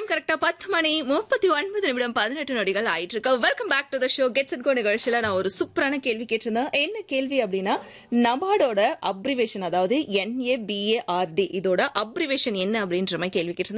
கரெக்டா 10 மணி 39 நிமிடம் 18 நொடிகள் ஆயிட்டு இருக்கு. Welcome back to the show gets and கோ நிகழ்ச்சியில நான் ஒரு சூப்பரான கேள்வி கேட்டிருந்தேன். என்ன கேள்வி அப்படின்னா, நபார்டோட அப்ரிவேஷன், அதாவது NABARD, இதோட அப்ரிவேஷன் என்ன அப்படின்ற மாதிரி கேள்வி கேட்டிருந்தேன்.